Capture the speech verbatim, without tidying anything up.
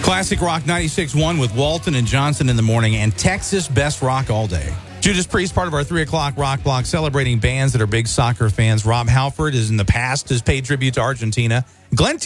Classic Rock ninety-six point one with Walton and Johnson in the morning, and Texas Best Rock all day. Judas Priest, part of our three o'clock rock block, celebrating bands that are big soccer fans. Rob Halford is in the past has paid tribute to Argentina. Glenn